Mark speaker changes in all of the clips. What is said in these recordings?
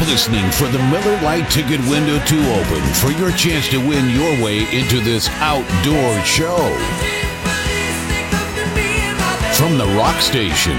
Speaker 1: listening for the Miller Lite ticket window to open for your chance to win your way into this outdoor show. From the Rock Station,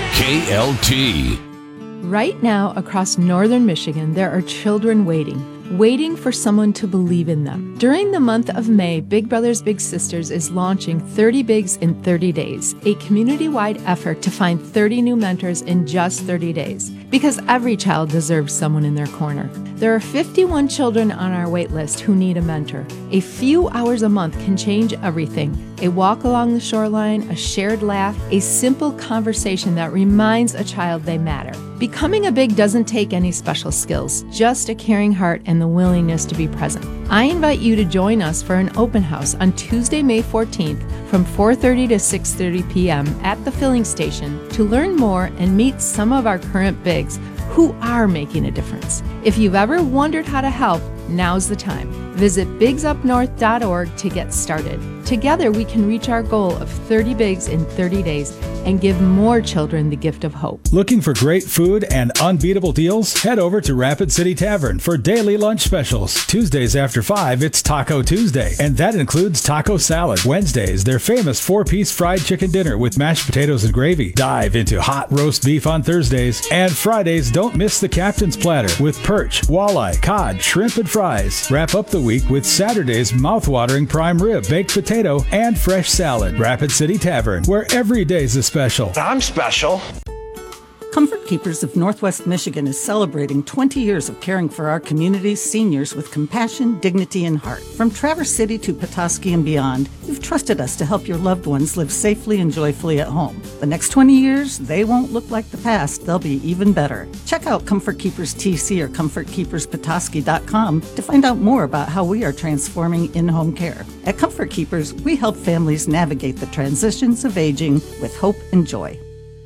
Speaker 1: KLT.
Speaker 2: Right now, across northern Michigan, there are children waiting for someone to believe in them. During the month of May, Big Brothers Big Sisters is launching 30 Bigs in 30 Days, a community-wide effort to find 30 new mentors in just 30 days, because every child deserves someone in their corner. There are 51 children on our wait list who need a mentor. A few hours a month can change everything. A walk along the shoreline, a shared laugh, a simple conversation that reminds a child they matter. Becoming a Big doesn't take any special skills, just a caring heart and the willingness to be present. I invite you to join us for an open house on Tuesday, May 14th from 4:30 to 6:30 p.m. at the filling station to learn more and meet some of our current Bigs who are making a difference. If you've ever wondered how to help, now's the time. Visit bigsupnorth.org to get started. Together we can reach our goal of 30 Bigs in 30 days and give more children the gift of hope.
Speaker 3: Looking for great food and unbeatable deals? Head over to Rapid City Tavern for daily lunch specials. Tuesdays after 5, it's Taco Tuesday, and that includes taco salad. Wednesdays, their famous 4-piece fried chicken dinner with mashed potatoes and gravy. Dive into hot roast beef on Thursdays. And Fridays, don't miss the Captain's Platter with perch, walleye, cod, shrimp, and fries. Wrap up the week with Saturday's mouth-watering prime rib, baked potato, and fresh salad. Rapid City Tavern, where every day's a special.
Speaker 4: I'm special.
Speaker 5: Comfort Keepers of Northwest Michigan is celebrating 20 years of caring for our community's seniors with compassion, dignity, and heart. From Traverse City to Petoskey and beyond, you've trusted us to help your loved ones live safely and joyfully at home. The next 20 years, they won't look like the past. They'll be even better. Check out Comfort Keepers TC or ComfortKeepersPetoskey.com to find out more about how we are transforming in-home care. At Comfort Keepers, we help families navigate the transitions of aging with hope and joy.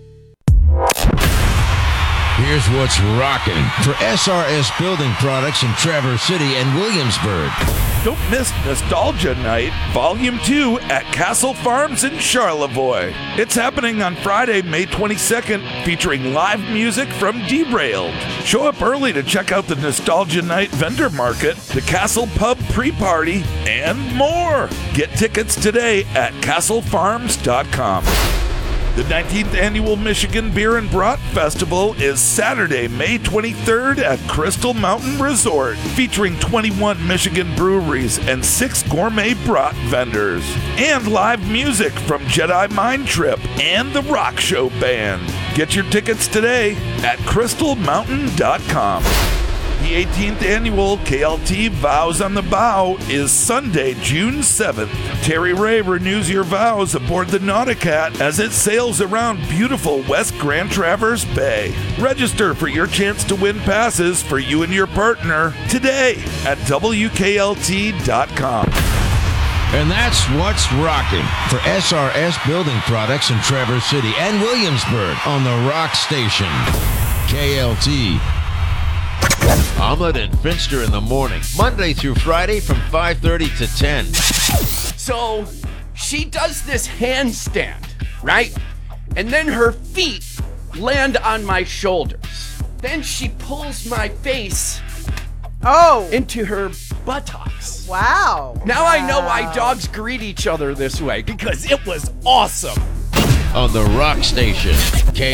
Speaker 6: Here's what's rocking for SRS Building Products in Traverse City and Williamsburg.
Speaker 7: Don't miss Nostalgia Night, Volume 2 at Castle Farms in Charlevoix. It's happening on Friday, May 22nd, featuring live music from Derailed. Show up early to check out the Nostalgia Night vendor market, the Castle Pub pre-party, and more. Get tickets today at castlefarms.com. The 19th Annual Michigan Beer and Brat Festival is Saturday, May 23rd at Crystal Mountain Resort, featuring 21 Michigan breweries and 6 gourmet brat vendors, and live music from Jedi Mind Trip and the Rock Show Band. Get your tickets today at crystalmountain.com. The 18th Annual KLT Vows on the Bow is Sunday, June 7th. Terry Ray renews your vows aboard the Nauticat as it sails around beautiful West Grand Traverse Bay. Register for your chance to win passes for you and your partner today at WKLT.com.
Speaker 6: And that's what's rocking for SRS Building Products in Traverse City and Williamsburg on the Rock Station, KLT. Ahmed and Finster in the morning, Monday through Friday from 5:30 to 10.
Speaker 8: So she does this handstand, right? And then her feet land on my shoulders. Then she pulls my face into her buttocks.
Speaker 9: Wow.
Speaker 8: Now I know why dogs greet each other this way, because it was awesome.
Speaker 6: On the Rock Station,